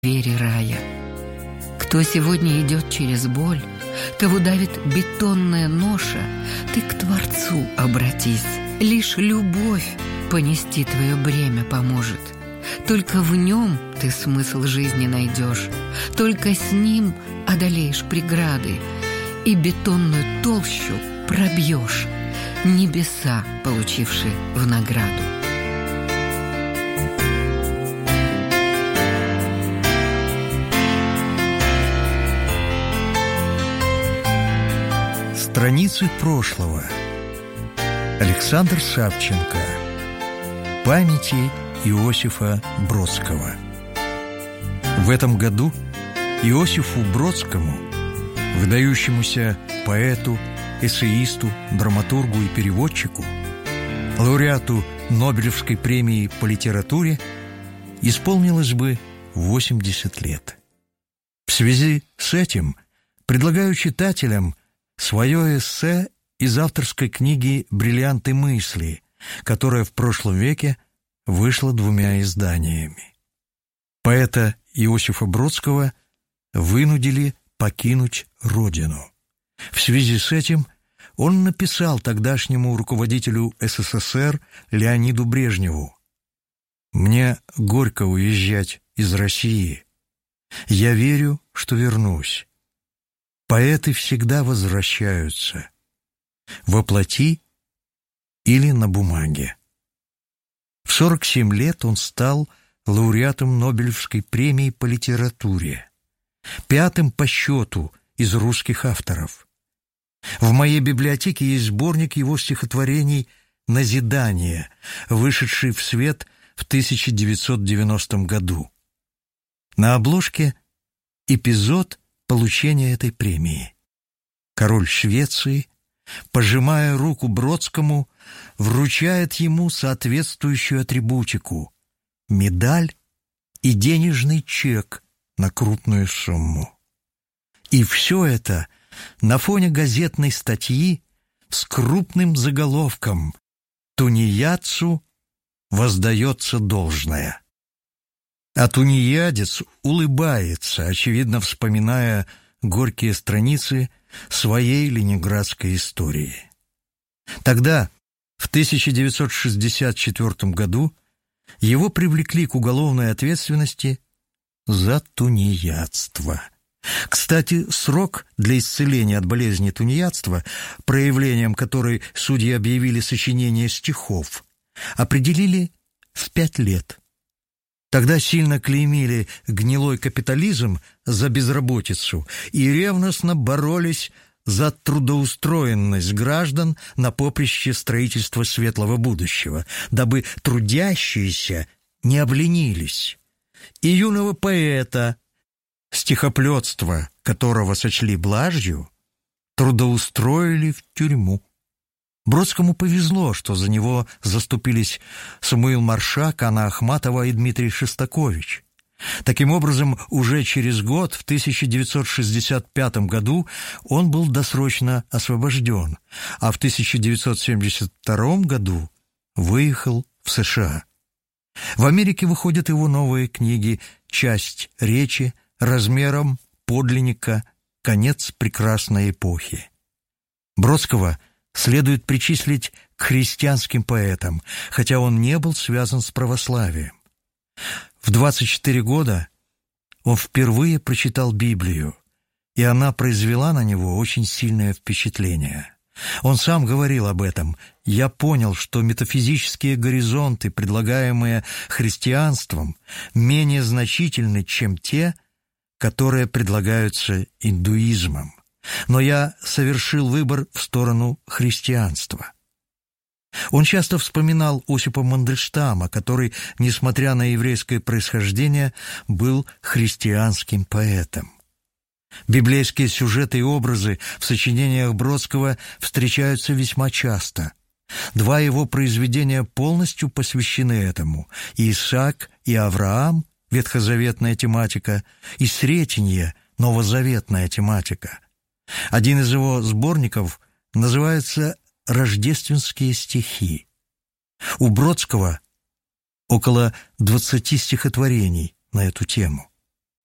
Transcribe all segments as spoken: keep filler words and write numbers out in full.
двери рая. Кто сегодня идет через боль, кого давит бетонная ноша, ты к Творцу обратись. Лишь любовь понести твое бремя поможет. Только в нем ты смысл жизни найдешь, только с ним одолеешь преграды и бетонную толщу пробьешь, небеса получивши в награду. Страницы прошлого. Александр Савченко. Памяти Иосифа Бродского. В этом году Иосифу Бродскому, выдающемуся поэту, эссеисту, драматургу и переводчику, лауреату Нобелевской премии по литературе, исполнилось бы восемьдесят лет. В связи с этим предлагаю читателям свое эссе из авторской книги «Бриллианты мысли», которая в прошлом веке вышла двумя изданиями. Поэта Иосифа Бродского вынудили покинуть родину. В связи с этим он написал тогдашнему руководителю СССР Леониду Брежневу: «Мне горько уезжать из России. Я верю, что вернусь. Поэты всегда возвращаются. Воплоти или на бумаге». В сорок семь лет он стал лауреатом Нобелевской премии по литературе, пятым по счету из русских авторов. В моей библиотеке есть сборник его стихотворений «Назидание», вышедший в свет в тысяча девятьсот девяностом году. На обложке эпизод получения этой премии. Король Швеции, пожимая руку Бродскому, вручает ему соответствующую атрибутику – медаль и денежный чек на крупную сумму. И все это на фоне газетной статьи с крупным заголовком «Тунеядцу воздается должное». А тунеядец улыбается, очевидно вспоминая горькие страницы своей ленинградской истории. Тогда, в тысяча девятьсот шестьдесят четвёртом году, его привлекли к уголовной ответственности за тунеядство. Кстати, срок для исцеления от болезни тунеядства, проявлением которой судьи объявили сочинение стихов, определили в пять лет. Тогда сильно клеймили гнилой капитализм за безработицу и ревностно боролись за трудоустроенность граждан на поприще строительства светлого будущего, дабы трудящиеся не обленились. И юного поэта, стихоплетство которого сочли блажью, трудоустроили в тюрьму. Бродскому повезло, что за него заступились Самуил Маршак, Анна Ахматова и Дмитрий Шостакович. Таким образом, уже через год, в тысяча девятьсот шестьдесят пятом году, он был досрочно освобожден, а в тысяча девятьсот семьдесят втором году выехал в США. В Америке выходят его новые книги «Часть речи», размером подлинника «Конец прекрасной эпохи». Бродского следует причислить к христианским поэтам, хотя он не был связан с православием. В двадцать четыре года он впервые прочитал Библию, и она произвела на него очень сильное впечатление. Он сам говорил об этом: «Я понял, что метафизические горизонты, предлагаемые христианством, менее значительны, чем те, которые предлагаются индуизмом. Но я совершил выбор в сторону христианства». Он часто вспоминал Осипа Мандельштама, который, несмотря на еврейское происхождение, был христианским поэтом. Библейские сюжеты и образы в сочинениях Бродского встречаются весьма часто. Два его произведения полностью посвящены этому: «Исаак и Авраам» — ветхозаветная тематика, и «Сретенье» — новозаветная тематика. Один из его сборников называется «Рождественские стихи». У Бродского около двадцати стихотворений на эту тему.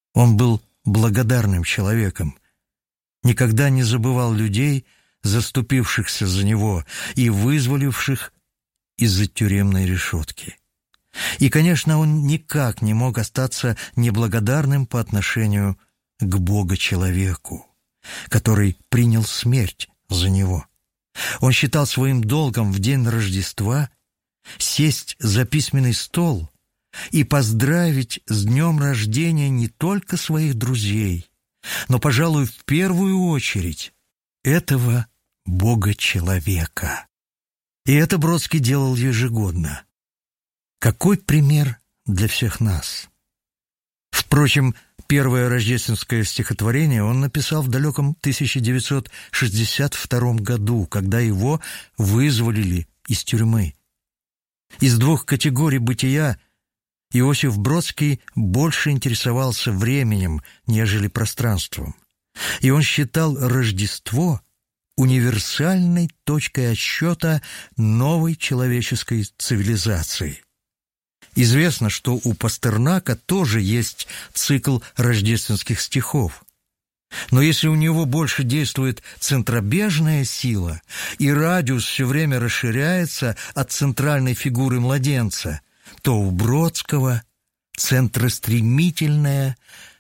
Он был благодарным человеком, никогда не забывал людей, заступившихся за него и вызволивших из-за тюремной решетки. И, конечно, он никак не мог остаться неблагодарным по отношению к Бога-человеку, который принял смерть за него. Он считал своим долгом в день Рождества сесть за письменный стол и поздравить с днем рождения не только своих друзей, но, пожалуй, в первую очередь этого Бога-человека. И это Бродский делал ежегодно. Какой пример для всех нас! Впрочем, первое рождественское стихотворение он написал в далеком тысяча девятьсот шестьдесят втором году, когда его вызволили из тюрьмы. Из двух категорий бытия Иосиф Бродский больше интересовался временем, нежели пространством. И он считал Рождество универсальной точкой отсчета новой человеческой цивилизации. Известно, что у Пастернака тоже есть цикл рождественских стихов. Но если у него больше действует центробежная сила, и радиус все время расширяется от центральной фигуры младенца, то у Бродского центростремительная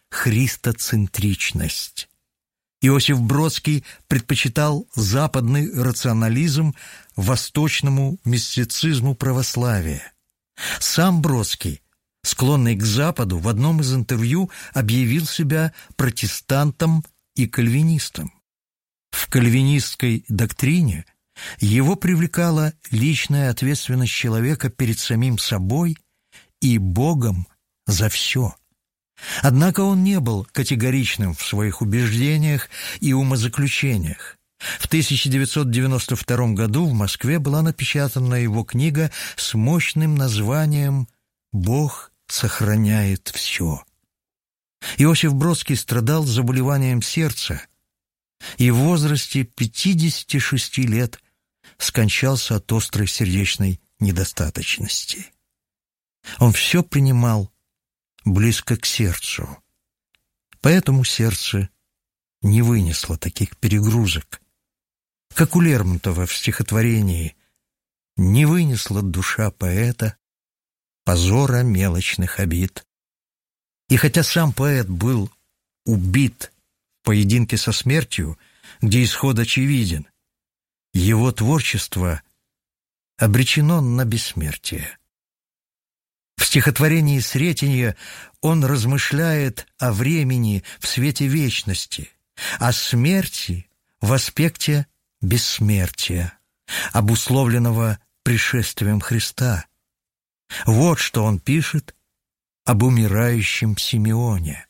христоцентричность. Иосиф Бродский предпочитал западный рационализм восточному мистицизму православия. Сам Бродский, склонный к Западу, в одном из интервью объявил себя протестантом и кальвинистом. В кальвинистской доктрине его привлекала личная ответственность человека перед самим собой и Богом за все. Однако он не был категоричным в своих убеждениях и умозаключениях. В тысяча девятьсот девяносто втором году в Москве была напечатана его книга с мощным названием «Бог сохраняет все». Иосиф Бродский страдал заболеванием сердца и в возрасте пятидесяти шести лет скончался от острой сердечной недостаточности. Он все принимал близко к сердцу, поэтому сердце не вынесло таких перегрузок, как у Лермонтова в стихотворении «Не вынесла душа поэта позора мелочных обид». И хотя сам поэт был убит в поединке со смертью, где исход очевиден, его творчество обречено на бессмертие. В стихотворении «Сретенье» он размышляет о времени в свете вечности, о смерти в аспекте бессмертия, обусловленного пришествием Христа. Вот что он пишет об умирающем Симеоне.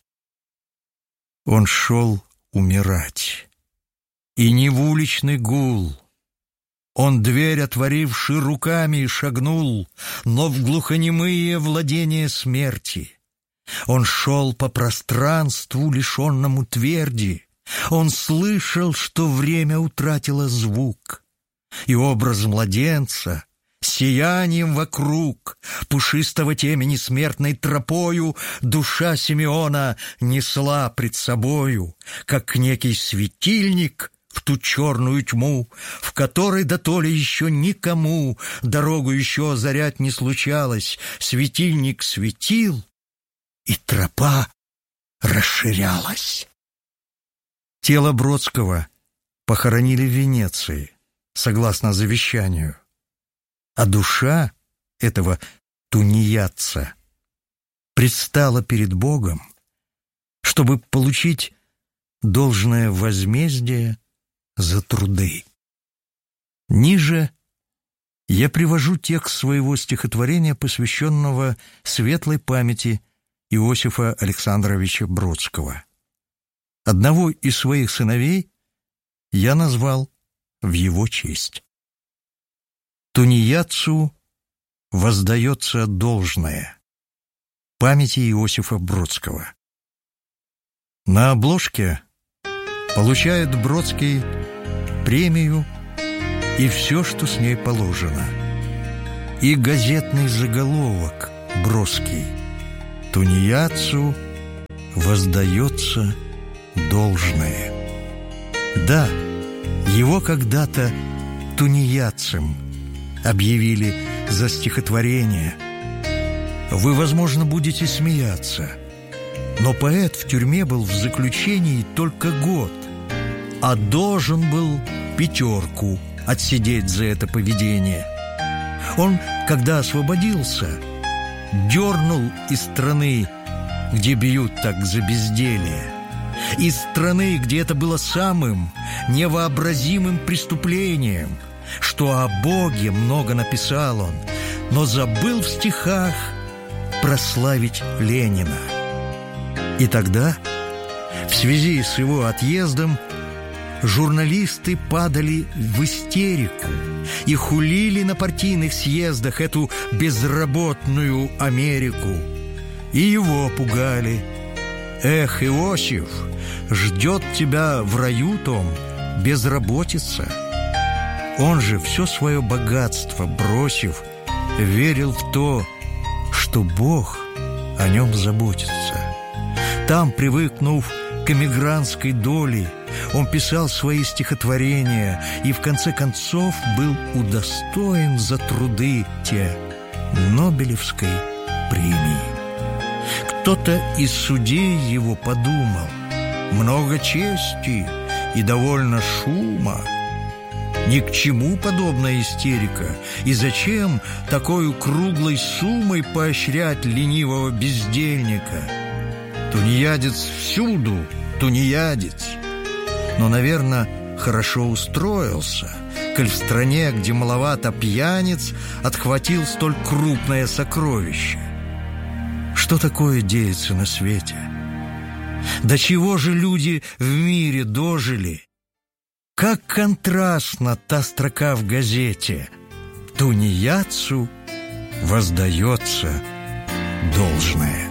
Он шел умирать, и не в уличный гул. Он, дверь отворивши руками, шагнул, но в глухонемые владения смерти. Он шел по пространству, лишенному тверди. Он слышал, что время утратило звук, и образ младенца сиянием вокруг, пушистого темени смертной тропою душа Симеона несла пред собою, как некий светильник в ту черную тьму, в которой дотоле еще никому дорогу еще озарять не случалось. Светильник светил, и тропа расширялась. Тело Бродского похоронили в Венеции, согласно завещанию, а душа этого тунеядца предстала перед Богом, чтобы получить должное возмездие за труды. Ниже я привожу текст своего стихотворения, посвященного светлой памяти Иосифа Александровича Бродского. Одного из своих сыновей я назвал в его честь. Тунеядцу воздается должное. Памяти Иосифа Бродского. На обложке получает Бродский премию и все, что с ней положено. И газетный заголовок броский: «Тунеядцу воздается должное. Да, его когда-то тунеядцем объявили за стихотворение. Вы, возможно, будете смеяться, но поэт в тюрьме был в заключении только год, а должен был пятерку отсидеть за это поведение. Он, когда освободился, дернул из страны, где бьют так за безделье, из страны, где это было самым невообразимым преступлением, что о Боге много написал он, но забыл в стихах прославить Ленина. И тогда, в связи с его отъездом, журналисты падали в истерику и хулили на партийных съездах эту безработную Америку. И его пугали. «Эх, Иосиф, ждет тебя в раю том безработица». Он же, все свое богатство бросив, верил в то, что Бог о нем заботится. Там, привыкнув к эмигрантской доле, он писал свои стихотворения и в конце концов был удостоен за труды те Нобелевской премии. Кто-то из судей его подумал: много чести и довольно шума. Ни к чему подобная истерика, и зачем такой круглой суммой поощрять ленивого бездельника? Тунеядец всюду, тунеядец. Но, наверное, хорошо устроился, коль в стране, где маловато пьяниц, отхватил столь крупное сокровище. Что такое деется на свете? До чего же люди в мире дожили? Как контрастна та строка в газете: «Тунеядцу воздается должное».